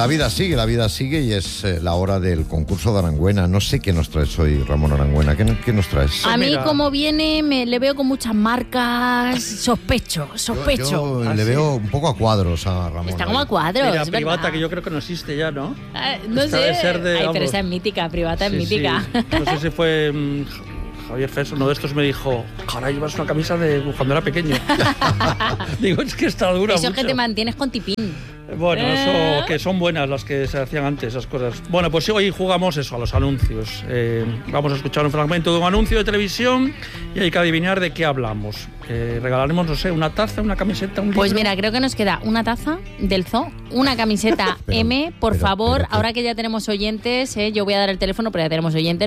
la vida sigue y es la hora del concurso de Aranguena. No sé qué nos traes hoy, Ramón Aranguena. ¿Qué nos traes? A mí, como viene, le veo con muchas marcas. Sospecho. Yo le veo un poco a cuadros a Ramón. Está como a cuadros. Mira, es Privata, verdad. que yo creo que no existe ya, ¿no? No Esta sé. debe ser de, Ay, pero vamos. esa es mítica, Privata es Sí, mítica. sí. No sé si fue Javier Fes, uno de estos me dijo, caray, llevas una camisa de cuando era pequeño. Digo, es que está dura Eso mucho. es que te mantienes con tipín. Bueno, eso que son buenas las que se hacían antes, esas cosas. Bueno, pues hoy jugamos eso, a los anuncios. Vamos a escuchar un fragmento de un anuncio de televisión y hay que adivinar de qué hablamos. Regalaremos, no sé, una taza, una camiseta, un libro. Pues mira, creo que nos queda una taza del zoo, una camiseta M, por favor. Ahora que ya tenemos oyentes, yo voy a dar el teléfono, pero ya tenemos oyentes,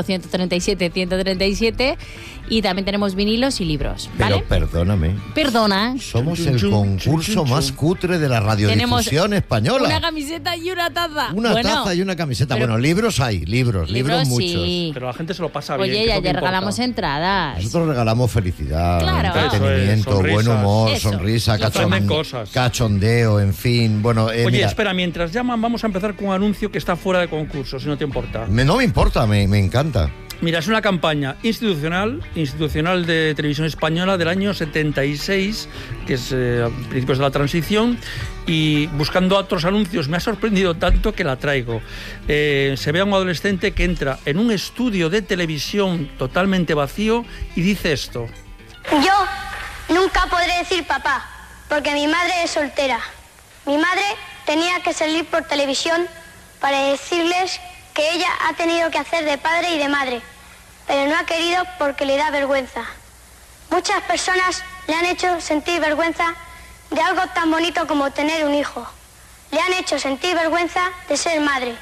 900-137-137, y también tenemos vinilos y libros, ¿vale? Pero perdóname. Perdona. Somos el concurso más cutre de la radiodifusión española. Una camiseta y una taza. Una taza y una camiseta. Bueno, libros hay, libros muchos. Sí. Pero la gente se lo pasa bien. Oye, ya regalamos entradas. Nosotros regalamos felicidad, Claro. entretenimiento, Eso es, buen humor, Eso. sonrisa, cosas. cachondeo, en fin. Bueno, Oye, mira, espera, mientras llaman, vamos a empezar con un anuncio que está fuera de concurso, si no te importa. no me importa, me encanta. Mira, es una campaña institucional de televisión española del año 76, que es a principios de la transición, y buscando otros anuncios me ha sorprendido tanto que la traigo. Se ve a un adolescente que entra en un estudio de televisión totalmente vacío y dice esto. Yo nunca podré decir papá, porque mi madre es soltera. Mi madre tenía que salir por televisión para decirles que ella ha tenido que hacer de padre y de madre, pero no ha querido porque le da vergüenza. Muchas personas le han hecho sentir vergüenza de algo tan bonito como tener un hijo. Le han hecho sentir vergüenza de ser madre.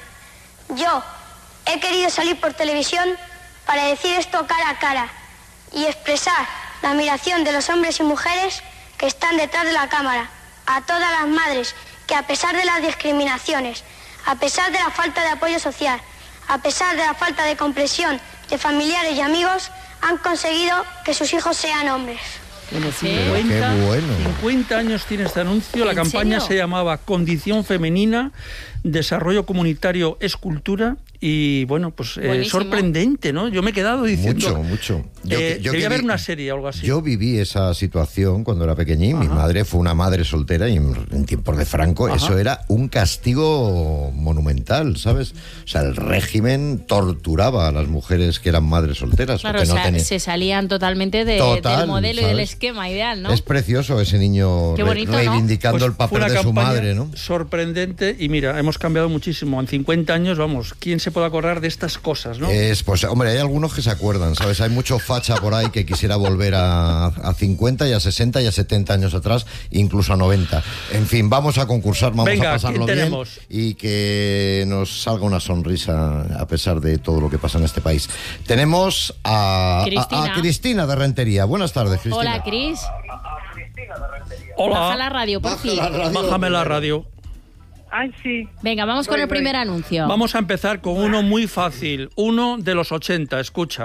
Yo he querido salir por televisión para decir esto cara a cara y expresar la admiración de los hombres y mujeres que están detrás de la cámara, a todas las madres que, a pesar de las discriminaciones, a pesar de la falta de apoyo social, a pesar de la falta de comprensión de familiares y amigos, han conseguido que sus hijos sean hombres. Bueno, Sí. 50, Qué bueno. 50 años tiene este anuncio. La ¿En campaña serio? se llamaba Condición Femenina, Desarrollo Comunitario es Cultura. Y bueno, pues sorprendente, ¿no? Yo me he quedado diciendo... Mucho. Debía haber una serie o algo así. Yo viví esa situación cuando era pequeñín. Mi madre fue una madre soltera y en tiempos de Franco eso era un castigo monumental, ¿sabes? O sea, el régimen torturaba a las mujeres que eran madres solteras. Claro, porque o no sea, tenían... se salían totalmente del modelo y del esquema ideal, ¿no? Es precioso ese niño Qué bonito, ¿no? reivindicando Pues el fue papel una de su campaña madre, ¿no? sorprendente y mira, hemos cambiado muchísimo. En 50 años, vamos, ¿quién se puede acordar de estas cosas, no? Pues hombre, hay algunos que se acuerdan, ¿sabes? Hay mucho facha por ahí que quisiera volver a 50 y a 60 y a 70 años atrás, incluso a 90. En fin, vamos a concursar, vamos Venga, a pasarlo ¿quién bien tenemos? y que nos salga una sonrisa a pesar de todo lo que pasa en este país. Tenemos a Cristina de Rentería. Buenas tardes, Cristina. Hola, Cris. Hola. Baja la radio, por fin. Bájame la radio. Ay, sí. Venga, vamos con el primer anuncio. Vamos a empezar con uno muy fácil, uno de los 80, escucha.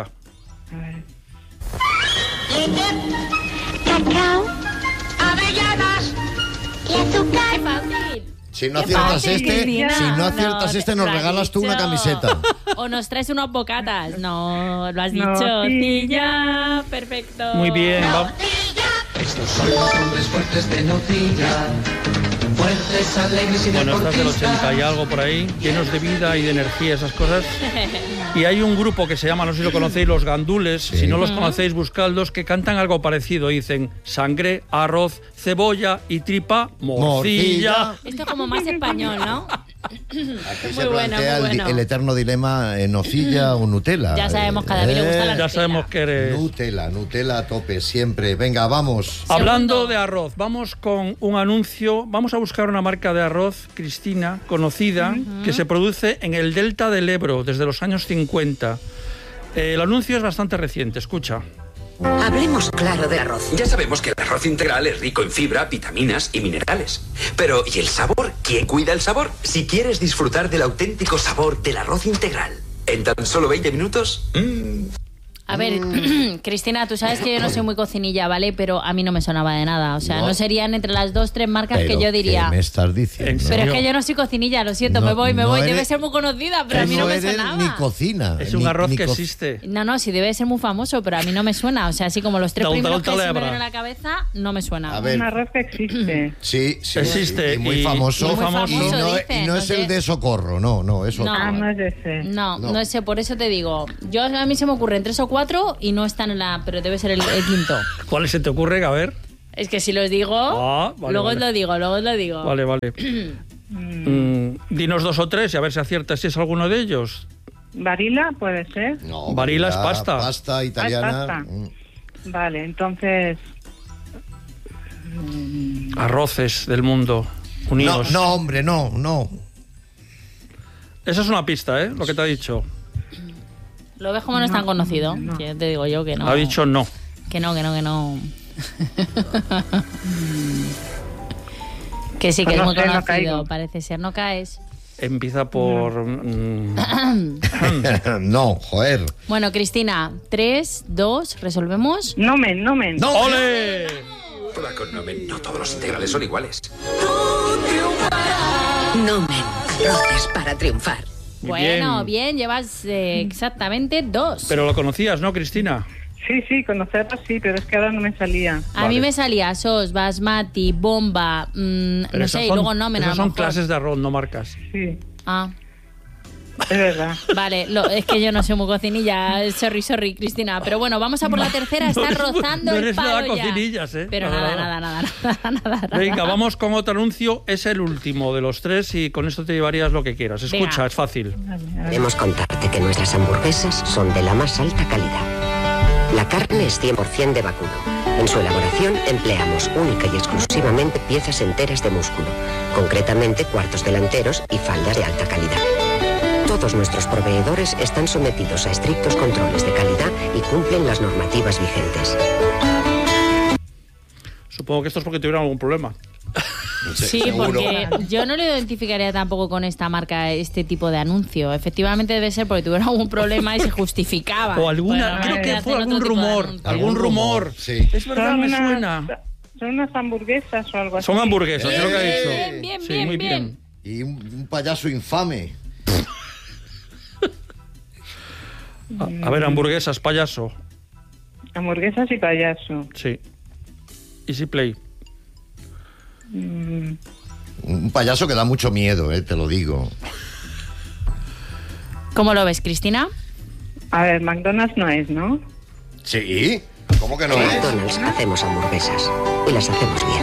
Cacao, avellanas y azúcar. ¡Qué fácil! Si no Qué aciertas fácil, Cristina. nos lo has regalas tú una dicho. camiseta. O nos traes unos bocatas. No, lo has dicho. Nocilla. Perfecto. Muy bien, vamos. Estos son los hombres fuertes de Nocilla, fuertes, alegres y Bueno, estás del deportistas. 80 y algo por ahí, llenos de vida y de energía, esas cosas. Y hay un grupo que se llama, no sé si lo conocéis, Los Gandules. Sí. Si no los conocéis, buscadlos, que cantan algo parecido. Dicen sangre, arroz, cebolla y tripa, morcilla. Esto es como más español, ¿no? Aquí Muy se bueno, plantea muy bueno. el eterno dilema, nocilla o Nutella. Ya sabemos que a David le gusta la Ya sabemos que eres... Nutella a tope, siempre. Venga, vamos. Hablando de arroz, vamos con un anuncio. Vamos a buscar una marca de arroz, Cristina, conocida, que se produce en el delta del Ebro desde los años 50. El anuncio es bastante reciente, escucha. Hablemos claro de arroz. Ya sabemos que el arroz integral es rico en fibra, vitaminas y minerales. Pero, ¿y el sabor? ¿Quién cuida el sabor? Si quieres disfrutar del auténtico sabor del arroz integral, en tan solo 20 minutos... A ver, Cristina, tú sabes que yo no soy muy cocinilla, ¿vale? Pero a mí no me sonaba de nada. O sea, no serían entre las 2-3 marcas que yo diría. ¿Qué me estás diciendo? Pero es que yo no soy cocinilla, lo siento, me voy. Debe ser muy conocida, pero a mí no me sonaba. Ni cocina. Es un arroz que existe. No, sí debe ser muy famoso, pero a mí no me suena. O sea, así como los 3 primeros que se me vienen a la cabeza, no me suena. A ver. Un arroz que existe. Sí, existe. Y muy famoso. Dicen, y no es el de Socorro, no, eso. No es ese. No es ese, por eso te digo. A mí se me ocurren 3 o 4 y no están en la, pero debe ser el quinto. ¿Cuáles se te ocurren? A ver. Es que si los digo, luego os lo digo. Vale. Dinos 2 o 3 y a ver si aciertas si es alguno de ellos. ¿Barilla puede ser? No, Barilla es pasta. Pasta italiana. Pasta. Vale, entonces... Arroces del mundo unidos. No, hombre, no. Esa es una pista, ¿eh? Lo que te ha dicho. Lo ves como no es tan conocido. Que te digo yo que no. Ha dicho no. Que no. Que sí, que es muy conocido. Parece ser, ¿no caes? Empieza por... No, joder. Bueno, Cristina, 3, 2, ¿resolvemos? Nomen. ¡No! ¡Ole! Toda con Nomen. No todos los integrales son iguales. Nomen, arroces para triunfar. Bueno, bien, llevas exactamente 2. Pero lo conocías, ¿no, Cristina? Sí, conocerlo sí, pero es que ahora no me salía. A mí me salía SOS, Basmati, Bomba, no sé, y luego Nomen. Esas son clases de arroz, no marcas. Sí. Ah. Es verdad. Vale, es que yo no soy muy cocinilla, sorry, Cristina. Pero bueno, vamos a por la tercera, está rozando el palo no eres nada cocinillas, ¿eh? Pero nada. Venga, vamos con otro anuncio. Es el último de los 3 y con esto te llevarías lo que quieras. Escucha, venga. Es fácil. Queremos contarte que nuestras hamburguesas son de la más alta calidad. La carne es 100% de vacuno. En su elaboración empleamos única y exclusivamente piezas enteras de músculo, concretamente cuartos delanteros y faldas de alta calidad. Todos nuestros proveedores están sometidos a estrictos controles de calidad y cumplen las normativas vigentes. Supongo que esto es porque tuvieron algún problema. Sí, porque yo no lo identificaría tampoco con esta marca, este tipo de anuncio. Efectivamente debe ser porque tuvieron algún problema y se justificaba. O alguna, creo que fue algún rumor. Algún rumor. Sí. Es verdad, me suena. Son unas hamburguesas o algo así. Son hamburguesas, es lo que ha dicho. Bien. Y un payaso infame. A ver, hamburguesas, payaso. Hamburguesas y payaso. Sí. Easy Play. Un payaso que da mucho miedo, te lo digo. ¿Cómo lo ves, Cristina? A ver, McDonald's no es, ¿no? Sí. ¿Cómo que no En es? McDonald's hacemos hamburguesas y las hacemos bien.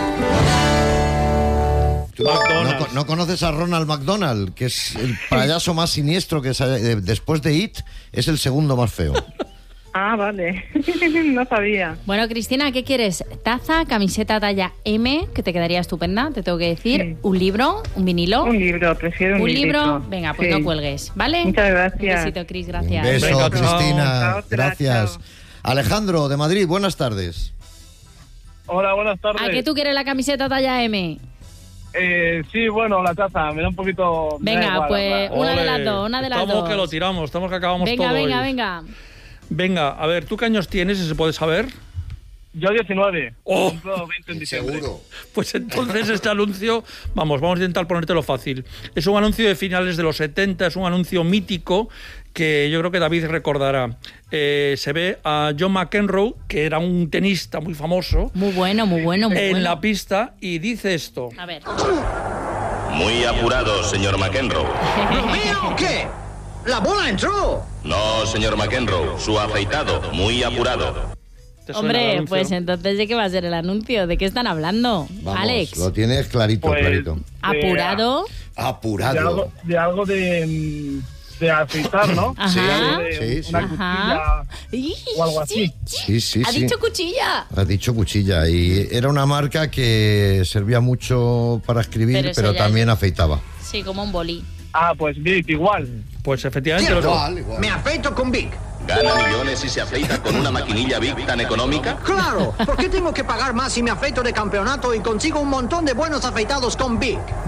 ¿Tú no conoces a Ronald McDonald, que es el payaso más siniestro que después de It, es el segundo más feo? Ah, vale. No sabía. Bueno, Cristina, ¿qué quieres? ¿Taza, camiseta talla M, que te quedaría estupenda, te tengo que decir? Sí. ¿Un libro? ¿Un vinilo? Un libro, prefiero un libro. ¿Un libro? Venga, pues sí. No cuelgues, ¿vale? Muchas gracias. Un besito, Cris, gracias. Un beso, venga, Cristina. Chao, Gracias. chao. Alejandro, de Madrid, buenas tardes. Hola, buenas tardes. ¿A qué tú quieres la camiseta talla M? Sí, bueno, la taza, me da un poquito... Venga, igual, pues Ole, una de las dos. Estamos que lo tiramos, estamos que acabamos venga, todo. Venga. Venga, a ver, ¿tú qué años tienes, si se puede saber? Yo 19. ¡Oh! 20 en diciembre. Seguro. Pues entonces este anuncio, vamos a intentar ponértelo fácil. Es un anuncio de finales de los 70, es un anuncio mítico que yo creo que David recordará. Se ve a John McEnroe, que era un tenista muy famoso. Muy bueno. En la pista y dice esto. A ver. Muy apurado, señor McEnroe. ¿Lo mío o qué? ¡La bola entró! No, señor McEnroe, su afeitado, muy apurado. Hombre, pues entonces ¿de qué va a ser el anuncio? ¿De qué están hablando? Vamos, Alex. lo tienes clarito, Pues, clarito. ¿Apurado? Apurado. De algo de afeitar, ¿no? Ajá. Sí. Una cuchilla o algo así. Sí. Ha dicho cuchilla. Has dicho cuchilla. Y era una marca que servía mucho para escribir, pero también afeitaba. Sí, como un bolí. Ah, pues Vic, igual. Pues efectivamente. Igual. Me afeito con Vic. ¿Gana millones y se afeita con una maquinilla Vic tan económica? ¡Claro! ¿Por qué tengo que pagar más si me afeito de campeonato y consigo un montón de buenos afeitados con Vic?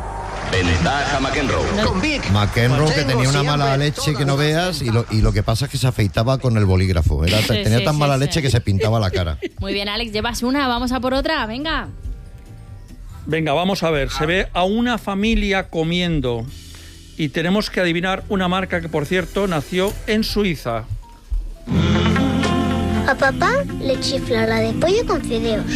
Ventaja McEnroe. Con Vic. McEnroe, que tenía una mala Siempre, leche que toda no la veas, y lo que pasa es que se afeitaba con el bolígrafo. Tenía tan mala leche que se pintaba la cara. Muy bien, Alex, llevas una, vamos a por otra, venga. Venga, vamos a ver. Se ve a una familia comiendo y tenemos que adivinar una marca que, por cierto, nació en Suiza. A papá le chifla la de pollo con fideos.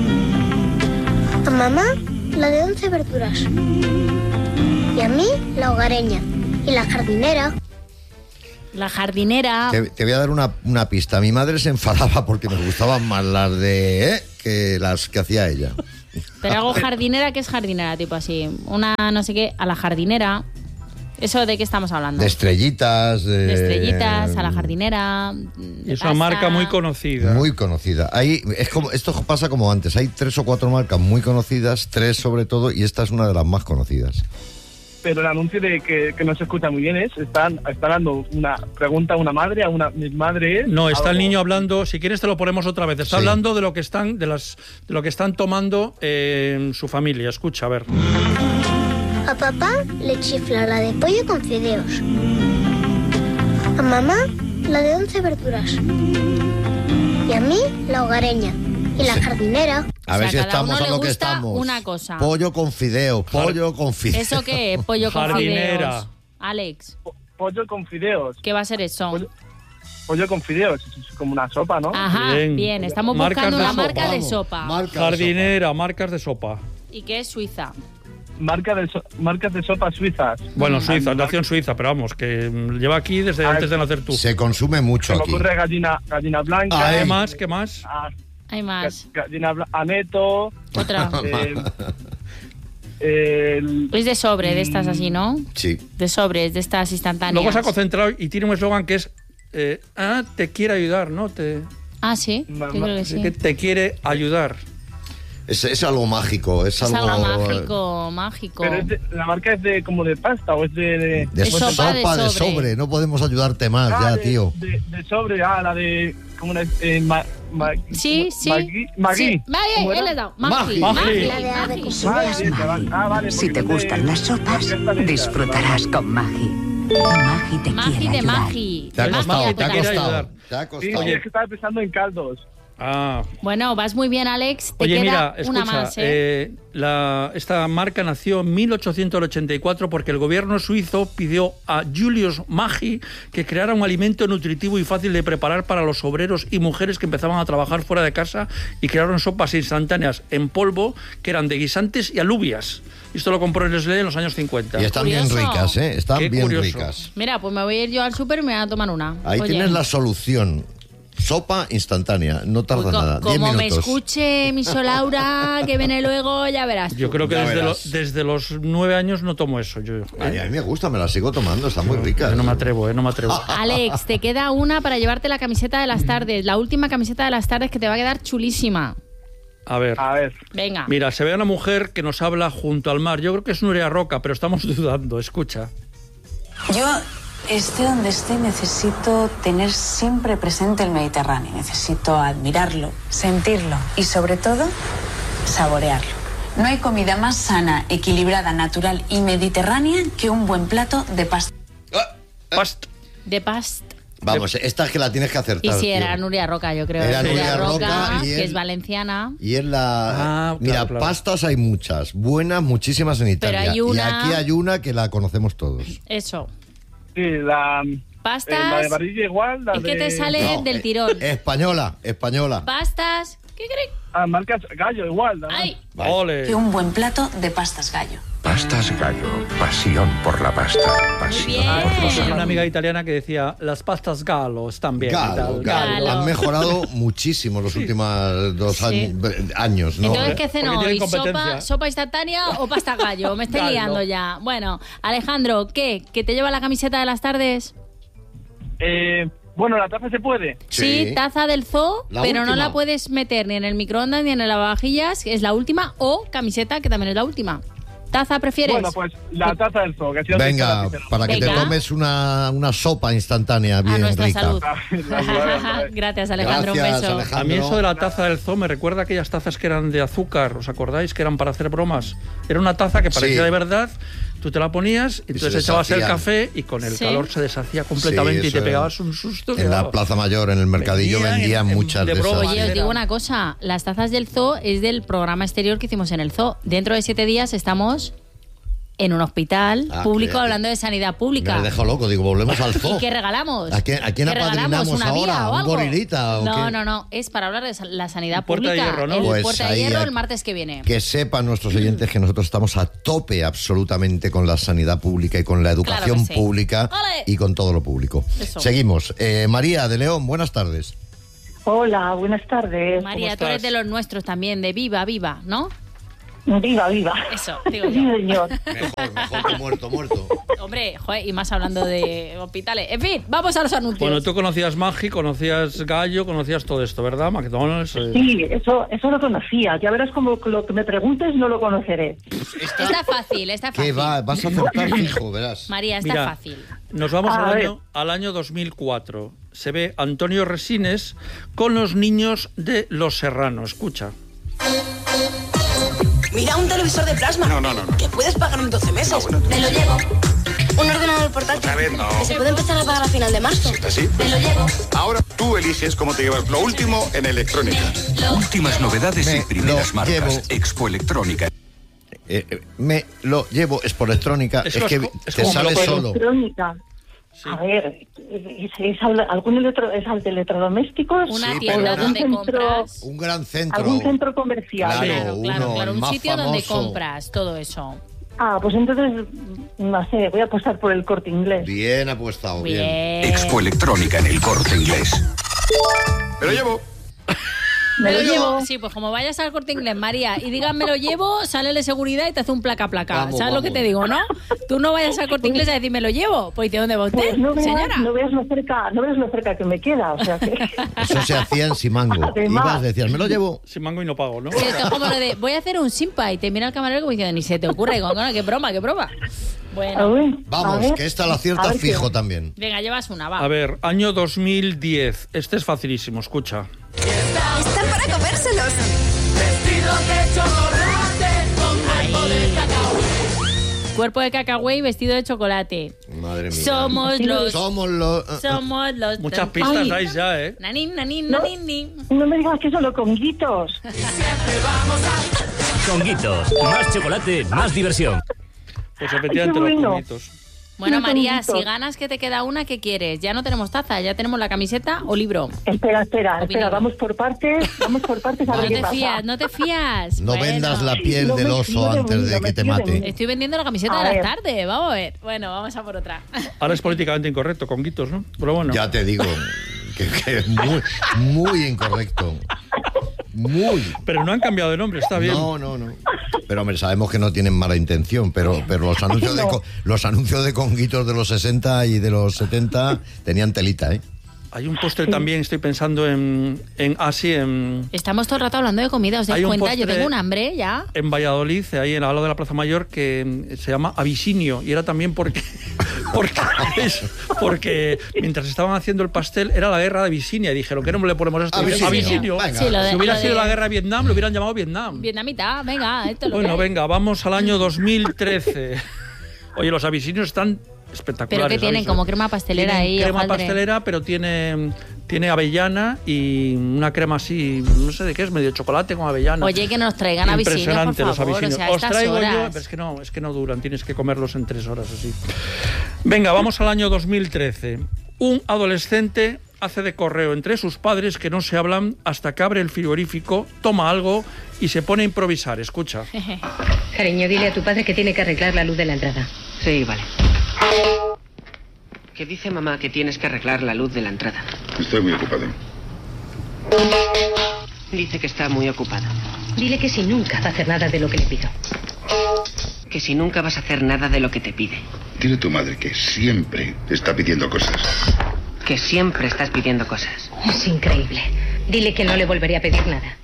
A mamá la de 11 verduras. Y a mí la hogareña. Y la jardinera. La jardinera. Te voy a dar una pista. Mi madre se enfadaba porque me gustaban más las de... que las que hacía ella. Pero hago jardinera, ¿qué es jardinera? Tipo así, una no sé qué, a la jardinera. ¿Eso de qué estamos hablando? De estrellitas. De estrellitas, a la jardinera. Es una marca muy conocida. Muy conocida. Esto pasa como antes. Hay 3 o 4 marcas muy conocidas, 3 sobre todo, y esta es una de las más conocidas. Pero el anuncio de que no se escucha muy bien están dando una pregunta a una madre, mi madre es... No, está el algo. niño hablando, si quieres te lo ponemos otra vez. Está hablando de lo que están tomando en su familia. Escucha, a ver. A papá le chifla la de pollo con fideos. A mamá la de 11 verduras. Y a mí la hogareña. Y la jardinera. A ver si cada estamos uno a lo le que gusta estamos. una cosa. Pollo con fideos, pollo con fideos. ¿Eso qué es? Pollo con fideos. Alex. Pollo con fideos. ¿Qué va a ser eso? Pollo con fideos, es como una sopa, ¿no? Ajá, bien. Estamos buscando una marca de sopa. Jardinera, marcas de sopa. ¿Y qué es Suiza? Marcas de sopa suizas. Bueno, Suiza, nació en Suiza, pero vamos, que lleva aquí desde antes de nacer tú. Se consume mucho Se me aquí. ocurre gallina blanca. ¿Qué más? ¿Qué más? Hay más. Gallina aneto. Otra. Es de sobre, de estas así, ¿no? Sí. De sobre, de estas instantáneas. Luego se ha concentrado y tiene un eslogan que es te quiere ayudar, ¿no? Ah, sí, yo creo que sí. Que te quiere ayudar. Es algo mágico, es algo mágico. Pero la marca es de como de pasta o es de sopa de sobre. No podemos ayudarte más ya, tío. De sobre, la de como una sí. Maggi. Maggi, él le ha dado. Maggi. La de ave cocida. Si te gustan las sopas, disfrutarás con Maggi. Maggi te quiere ayudar. Maggi. Te ha costado, te ha costado. Sí, oye, es que estaba pensando en caldos. Bueno, vas muy bien, Alex. Te Oye, queda mira, una escucha, más, esta marca nació en 1884 porque el gobierno suizo pidió a Julius Maggi que creara un alimento nutritivo y fácil de preparar para los obreros y mujeres que empezaban a trabajar fuera de casa, y crearon sopas instantáneas en polvo que eran de guisantes y alubias. Esto lo compró Nestlé en los años 50. Y están bien ricas, ¿eh? Están Qué bien curioso. ricas. Mira, pues me voy a ir yo al súper y me voy a tomar una. Ahí Oye, tienes la solución. Sopa instantánea, no tarda nada. 10 como minutos. me escuche mi Laura, que viene luego, ya verás. Yo creo que desde los 9 años no tomo eso. Ay, a mí me gusta, me la sigo tomando, está muy rica. Yo no me atrevo, no me atrevo. Alex, te queda una para llevarte la camiseta de las tardes, la última camiseta de las tardes, que te va a quedar chulísima. A ver. Venga. Mira, se ve a una mujer que nos habla junto al mar. Yo creo que es Nuria Roca, pero estamos dudando. Escucha. Yo, esté donde esté, necesito tener siempre presente el Mediterráneo. Necesito admirarlo, sentirlo y, sobre todo, saborearlo. No hay comida más sana, equilibrada, natural y mediterránea que un buen plato de pasta. De pasta. Vamos, esta es que la tienes que acertar. Y si era tío. Nuria Roca, yo creo. Era Nuria Roca, que es valenciana. Y en la... mira, pastas hay muchas, buenas, muchísimas en Italia. Pero hay una... Y aquí hay una que la conocemos todos. Eso. Sí, la Pastas. de varilla igual. Es que te sale del tirón. Española. Pastas. ¿Qué crees? Marcas Gallo igual. ¿no? Ay. Ole. Que un buen plato de pastas Gallo. Pastas Gallo, pasión por la pasta, pasión por los Tenía una amiga italiana que decía, las pastas Gallo están bien. Galo. Han mejorado muchísimo los últimos 2 años, ¿no? Entonces, ¿qué ceno hoy? ¿Sopa instantánea o pasta gallo? Me estoy liando ya. Bueno, Alejandro, ¿qué? ¿Que te lleva la camiseta de las tardes? Bueno, la taza se puede. Sí, taza del zoo, pero última. no la puedes meter ni en el microondas ni en el lavavajillas, es la última, o camiseta, que también es la última. ¿Taza prefieres? Bueno, pues la taza del zoo. Que Venga, para que te tomes una sopa instantánea bien nuestra rica. salud. Gracias, Alejandro, un beso. A mí eso de la taza del zoo me recuerda a aquellas tazas que eran de azúcar, ¿os acordáis? Que eran para hacer bromas. Era una taza que parecía de verdad, Tú te la ponías, y entonces echabas el café y con el calor se deshacía completamente y te pegabas un susto. En la Plaza Mayor, en el mercadillo, vendían muchas de esas. Oye, os digo una cosa, las tazas del zoo es del programa exterior que hicimos en el zoo. Dentro de 7 días estamos en un hospital público hablando de sanidad pública. Me he dejado loco, digo, volvemos al zoo. ¿Y qué regalamos? ¿A quién apadrinamos ahora? ¿Un gorilita? No, es para hablar de la sanidad pública. De hierro, ¿no? El Puerta de Hierro el martes que viene. Que sepan nuestros oyentes que nosotros estamos a tope absolutamente con la sanidad pública y con la educación pública y con todo lo público. Eso. Seguimos. María de León, buenas tardes. Hola, buenas tardes. María, tú eres de los nuestros también, de Viva, ¿no? Viva. Eso, digo yo. Sí, señor. Mejor que muerto. Hombre, joder, y más hablando de hospitales. En fin, vamos a los anuncios. Bueno, tú conocías Maggi, conocías Gallo, conocías todo esto, ¿verdad? McDonald's. Sí, eso lo conocía. Ya verás como lo que me preguntes no lo conoceré. Está fácil. ¿Qué va? Vas a acertar fijo, verás. María, está fácil. Nos vamos al año 2004. Se ve Antonio Resines con los niños de Los Serrano. Escucha. Mira, un televisor de plasma. No. Que puedes pagar en 12 meses. Me lo llevo. Un ordenador portátil. Otra vez no. Que se puede empezar a pagar a final de marzo. ¿Sí? Me lo llevo. Ahora tú eliges cómo te llevas lo último en electrónica. Últimas novedades y primeras marcas. Expo Electrónica. Me lo llevo, Expo Electrónica. Es que te sale solo. Electrónica. Sí. A ver, ¿es algún de electrodomésticos? Una tienda donde compras. Un gran centro. ¿Algún centro comercial? Claro. Un sitio donde compras todo eso. Pues entonces, no sé, voy a apostar por el Corte Inglés. Bien apostado, bien. Expo Electrónica en el Corte Inglés. Me lo llevo. Me lo llevo. Sí, pues como vayas al Corte Inglés, María, y digas me lo llevo, sale de seguridad y te hace un placa. ¿Sabes lo que te digo, no? Tú no vayas al Corte Inglés a decir me lo llevo. Pues ¿de dónde va usted, señora? No veas lo cerca que me queda, o sea que... Eso se hacía en Simango. Ibas, decías, me lo llevo. Simango y no pago, ¿no? Sí, esto es como lo de, voy a hacer un simpa y te mira el camarero como diciendo, ni se te ocurre. Y digo, qué broma. Bueno. Vamos, que esta la acierta fijo también. Venga, llevas una, va. A ver, año 2010. Este es facilísimo, escucha. Están para comérselos. Vestido de chocolate con cuerpo de cacao. Cuerpo de cacahuete y vestido de chocolate. Madre mía. Somos los... Muchas pistas hay ya, ¿eh? Nanín. No me digas que solo conguitos. Siempre vamos a... Conguitos. Más chocolate, más diversión. Pues efectivamente los conguitos. Bueno, María, si ganas que te queda una, ¿qué quieres? Ya no tenemos taza, ya tenemos la camiseta o libro. Espera, vamos por partes a ver qué pasa. No te fías. No vendas la piel del oso antes de que te mate. Estoy vendiendo la camiseta de las tardes, vamos a ver. Bueno, vamos a por otra. Ahora es políticamente incorrecto, conguitos, ¿no? Pero bueno. Ya te digo que es muy incorrecto. Pero no han cambiado de nombre, está bien. No. Pero hombre, sabemos que no tienen mala intención, pero los anuncios de conguitos de los 60 y de los 70 tenían telita, ¿eh? Hay un postre también, estoy pensando en Estamos todo el rato hablando de comida, ¿os dais cuenta? Yo tengo un hambre ya. En Valladolid, ahí en al lado de la Plaza Mayor, que se llama Abisinio. Y era también porque mientras estaban haciendo el pastel era la guerra de Abisinia. Y dijeron, ¿qué nombre le ponemos a esto? Abisinio. Sí, si hubiera sido la guerra de Vietnam, lo hubieran llamado Vietnam. Vietnamita, venga, esto lo Bueno, venga, vamos al año 2013. Oye, los abisinios están espectaculares. Pero que tienen como crema pastelera ahí. Crema pastelera, pero tiene avellana y una crema así, no sé de qué es, medio chocolate con avellana. Oye, que nos traigan abisinios, por favor. Los abisinios. O sea, os traigo horas. yo, pero es que no duran, tienes que comerlos en 3 horas así. Venga, vamos al año 2013. Un adolescente hace de correo entre sus padres que no se hablan hasta que abre el frigorífico, toma algo y se pone a improvisar. Escucha. Cariño, dile a tu padre que tiene que arreglar la luz de la entrada. Sí, vale. Que dice mamá que tienes que arreglar la luz de la entrada. Estoy muy ocupado. Dice que está muy ocupada. Dile que si nunca va a hacer nada de lo que le pido. Que si nunca vas a hacer nada de lo que te pide. Dile a tu madre que siempre te está pidiendo cosas. Que siempre estás pidiendo cosas. Es increíble. Dile que no le volveré a pedir nada.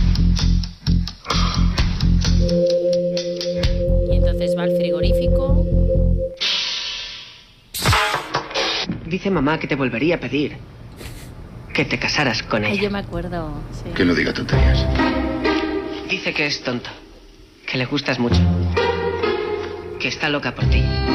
Y entonces va al frigorífico. Dice mamá que te volvería a pedir que te casaras con ella. Yo me acuerdo, sí. Que no diga tonterías. Dice que es tonto, que le gustas mucho, que está loca por ti.